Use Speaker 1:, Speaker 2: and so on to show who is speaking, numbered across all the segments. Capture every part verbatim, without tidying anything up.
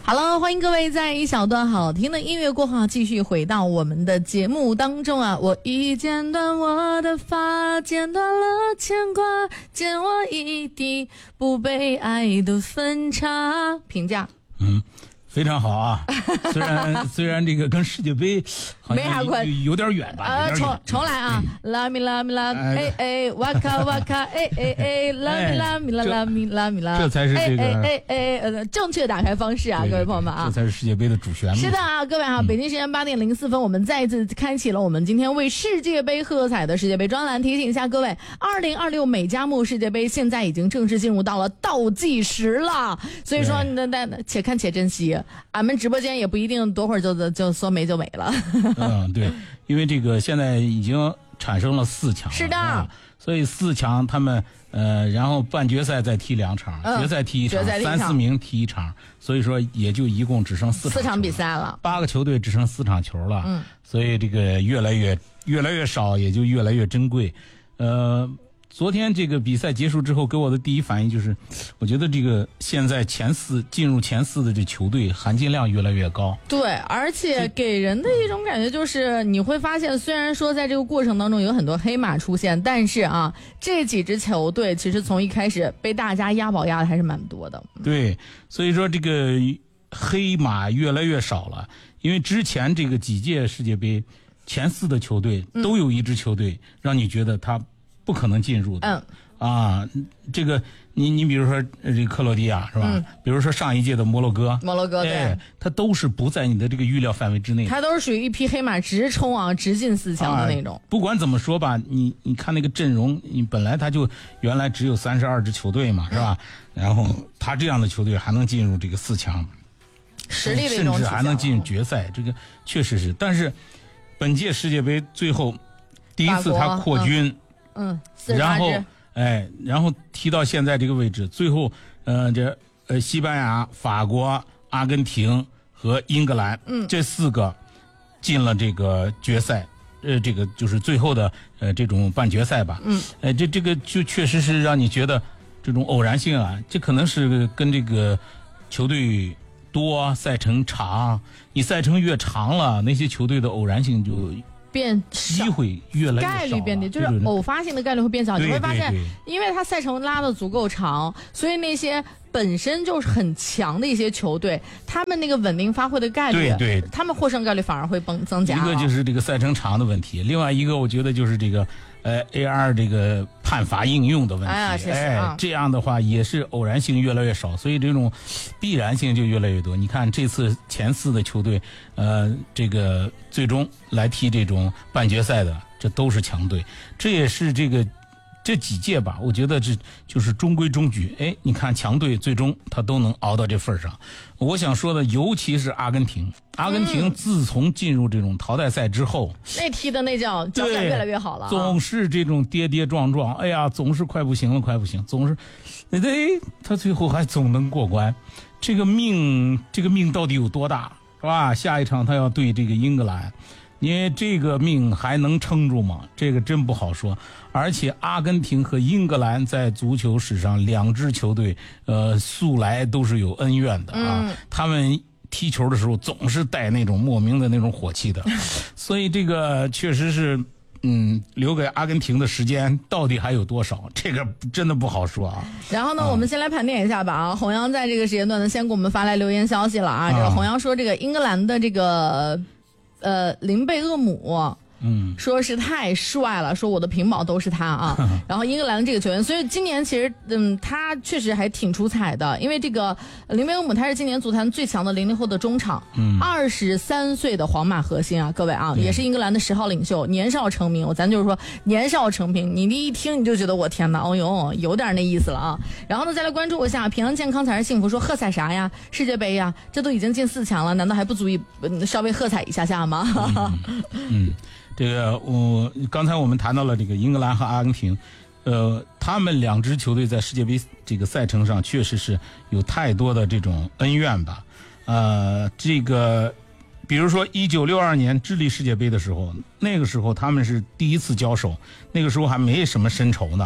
Speaker 1: 好了，欢迎各位在一小段好听的音乐过后继续回到我们的节目当中啊！我已剪断我的发，剪断了牵挂，剪我一地不被爱的分岔。评价
Speaker 2: 嗯，非常好啊！虽然虽然这个跟世界杯好像
Speaker 1: 没啥关系，
Speaker 2: 有点远吧？
Speaker 1: 啊，重重来啊！拉米拉米拉，哎哎，哇卡哇卡，哎哎哎，拉米拉米拉拉米拉米拉，
Speaker 2: 这才是这个
Speaker 1: 哎哎哎，正确打开方式啊，各位朋友们啊，
Speaker 2: 这才是世界杯的主旋律。
Speaker 1: 是的啊，各位啊，北京时间八点零四分，我们再一次开启了我们今天为世界杯喝彩的世界杯专栏。提醒一下各位，二零二六美加墨世界杯现在已经正式进入到了倒计时了，所以说那那且看且珍惜。俺们直播间也不一定多会儿就就说没就没了。
Speaker 2: 嗯，对，因为这个现在已经产生了四强了，
Speaker 1: 是的，
Speaker 2: 啊、所以四强他们呃，然后半决赛再踢两场，嗯、决赛踢一场，三四名踢一场，所以说也就一共只剩四场
Speaker 1: 四场比赛了，
Speaker 2: 八个球队只剩四场球了，
Speaker 1: 嗯，
Speaker 2: 所以这个越来越越来越少，也就越来越珍贵，呃。昨天这个比赛结束之后，给我的第一反应就是，我觉得这个现在前四进入前四的这球队含金量越来越高。
Speaker 1: 对，而且给人的一种感觉就是，你会发现，虽然说在这个过程当中有很多黑马出现，但是啊，这几支球队其实从一开始被大家押宝押的还是蛮多的。
Speaker 2: 对，所以说这个黑马越来越少了，因为之前这个几届世界杯前四的球队都有一支球队让你觉得他不可能进入的，
Speaker 1: 嗯
Speaker 2: 啊，这个你你比如说这个克罗地亚是吧？嗯、比如说上一届的摩洛哥，
Speaker 1: 摩洛哥对，
Speaker 2: 哎，它都是不在你的这个预料范围之内，
Speaker 1: 它都是属于一匹黑马直冲啊，直进四强的那种。
Speaker 2: 啊、不管怎么说吧，你你看那个阵容，你本来它就原来只有三十二支球队嘛，是吧？嗯、然后他这样的球队还能进入这个四强，
Speaker 1: 实力的一种
Speaker 2: 甚至还能进入决赛，这个确实是。但是本届世界杯最后第一次他扩军。
Speaker 1: 嗯嗯，
Speaker 2: 然后哎，然后踢到现在这个位置，最后呃这呃西班牙、法国、阿根廷和英格兰，
Speaker 1: 嗯，
Speaker 2: 这四个进了这个决赛，呃，这个就是最后的呃这种半决赛吧，
Speaker 1: 嗯，
Speaker 2: 呃这这个就确实是让你觉得这种偶然性啊，这可能是跟这个球队多、赛程长，你赛程越长了，那些球队的偶然性就。
Speaker 1: 变
Speaker 2: 机会越来越少，
Speaker 1: 概率变低，就是偶发性的概率会变小。你会发现，因为它赛程拉得足够长，所以那些本身就是很强的一些球队，他们那个稳定发挥的概率，
Speaker 2: 对对，
Speaker 1: 他们获胜概率反而会增增加。
Speaker 2: 一个就是这个赛程长的问题，另外一个我觉得就是这个呃 A R 这个判罚应用的问题。
Speaker 1: 哎呀，是是啊，
Speaker 2: 哎，这样的话也是偶然性越来越少，所以这种必然性就越来越多。你看这次前四的球队，呃，这个最终来踢这种半决赛的，这都是强队，这也是这个。这几届吧，我觉得这就是中规中矩。哎，你看强队最终他都能熬到这份上。我想说的，尤其是阿根廷，阿根廷自从进入这种淘汰赛之后，
Speaker 1: 嗯、那踢的那叫脚感越来越好了、啊，
Speaker 2: 总是这种跌跌撞撞，哎呀，总是快不行了，快不行，总是，哎，他最后还总能过关。这个命，这个命到底有多大，是吧？下一场他要对这个英格兰。你这个命还能撑住吗？这个真不好说。而且阿根廷和英格兰在足球史上两支球队，呃，素来都是有恩怨的啊。
Speaker 1: 嗯、
Speaker 2: 他们踢球的时候总是带那种莫名的那种火气的，所以这个确实是，嗯，留给阿根廷的时间到底还有多少？这个真的不好说啊。
Speaker 1: 然后呢，啊、我们先来盘点一下吧啊。弘扬在这个时间段呢，先给我们发来留言消息了啊。啊这个弘扬说，这个英格兰的这个。呃，林贝厄姆，
Speaker 2: 嗯，
Speaker 1: 说是太帅了，说我的屏保都是他啊。然后英格兰的这个球员，所以今年其实，嗯，他确实还挺出彩的，因为这个林贝厄姆他是今年足坛最强的零零后的中场，
Speaker 2: 嗯，
Speaker 1: 二十三岁的皇马核心啊，各位啊，也是英格兰的十号领袖，年少成名，咱就是说年少成名，你一听你就觉得我天哪，哦呦，有点那意思了啊。然后呢，再来关注一下平安健康才是幸福，说喝彩啥呀？世界杯呀，这都已经进四强了，难道还不足以、嗯、稍微喝彩一下下吗？
Speaker 2: 嗯。嗯这个我刚才我们谈到了这个英格兰和阿根廷，呃，他们两支球队在世界杯这个赛程上确实是有太多的这种恩怨吧，呃，这个比如说一九六二年智利世界杯的时候，那个时候他们是第一次交手，那个时候还没什么深仇呢。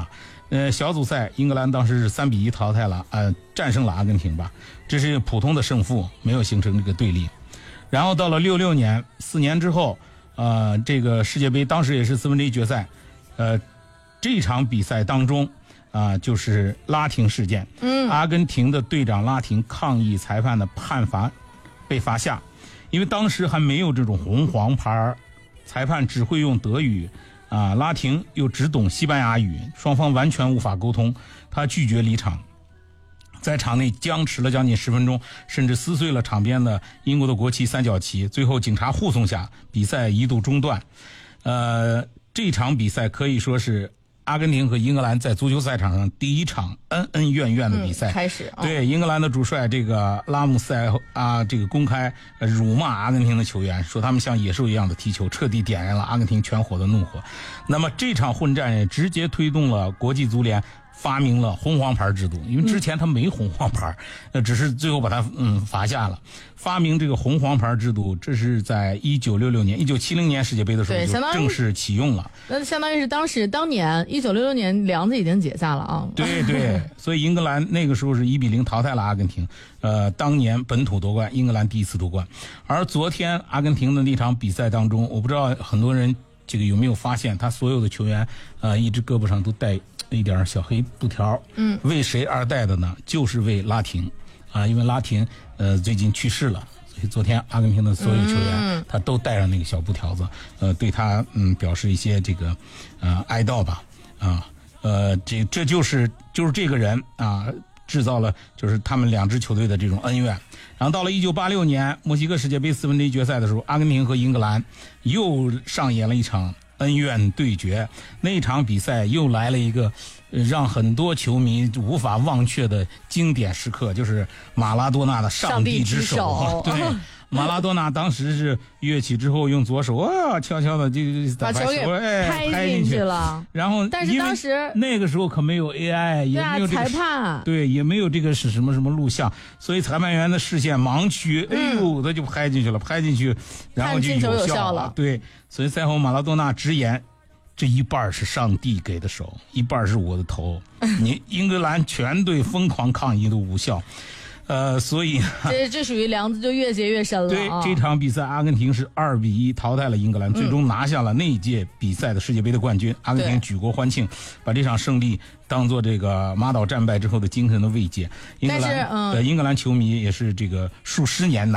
Speaker 2: 呃，小组赛英格兰当时是三比一淘汰了，呃，战胜了阿根廷吧，这是普通的胜负，没有形成这个对立。然后到了六六年，四年之后，呃，这个世界杯当时也是四分之一决赛，呃，这场比赛当中啊、呃，就是拉廷事件，
Speaker 1: 嗯，
Speaker 2: 阿根廷的队长拉廷抗议裁判的判罚，被罚下，因为当时还没有这种红黄牌，裁判只会用德语。啊，拉廷又只懂西班牙语，双方完全无法沟通，他拒绝离场，在场内僵持了将近十分钟，甚至撕碎了场边的英国的国旗三角旗。最后警察护送下，比赛一度中断。呃，这场比赛可以说是阿根廷和英格兰在足球赛场上第一场恩恩怨怨的比赛、
Speaker 1: 嗯、开始、哦、
Speaker 2: 对，英格兰的主帅这个拉姆塞啊，这个公开辱骂阿根廷的球员，说他们像野兽一样的踢球，彻底点燃了阿根廷全火的怒火。那么这场混战也直接推动了国际足联发明了红黄牌制度，因为之前他没红黄牌，呃，只是最后把他嗯罚下了。发明这个红黄牌制度，这是在一九六六年、一九七零年世界杯的时候就正式启用了。
Speaker 1: 那相当于是当时当年一九六六年梁子已经解下了啊。
Speaker 2: 对对，所以英格兰那个时候是一比零淘汰了阿根廷，呃，当年本土夺冠，英格兰第一次夺冠。而昨天阿根廷的那场比赛当中，我不知道很多人这个有没有发现，他所有的球员呃一只胳膊上都带一点小黑布条，
Speaker 1: 嗯，
Speaker 2: 为谁而戴的呢？就是为拉廷，啊，因为拉廷呃最近去世了，所以昨天阿根廷的所有球员、嗯、他都带上那个小布条子，呃，对他嗯表示一些这个呃哀悼吧，啊，呃，这这就是就是这个人啊制造了就是他们两支球队的这种恩怨。然后到了一九八六年墨西哥世界杯四分之一决赛的时候，阿根廷和英格兰又上演了一场恩怨对决，那场比赛又来了一个让很多球迷无法忘却的经典时刻，就是马拉多纳的上帝之手。
Speaker 1: 手
Speaker 2: 对，马拉多纳当时是跃起之后用左手啊悄悄的就
Speaker 1: 把球给
Speaker 2: 拍
Speaker 1: 进去了，
Speaker 2: 然后
Speaker 1: 但是当时
Speaker 2: 那个时候可没有 A I， 也没有、这个、
Speaker 1: 裁判，
Speaker 2: 对，也没有这个是什么什么录像，所以裁判员的视线盲区，哎呦，他就拍进去了，拍进去，然后就有效了。
Speaker 1: 有效了
Speaker 2: 对，所以赛后马拉多纳直言，这一半是上帝给的手，一半是我的头。你英格兰全队疯狂抗议都无效。呃，所以
Speaker 1: 这这属于梁子就越结越深了、啊。
Speaker 2: 对，这场比赛阿根廷是二比一淘汰了英格兰，最终拿下了那一届比赛的世界杯的冠军。阿根廷举国欢庆，把这场胜利当做这个马岛战败之后的精神的慰藉。英格兰、嗯、呃，英格兰球迷也是这个数十年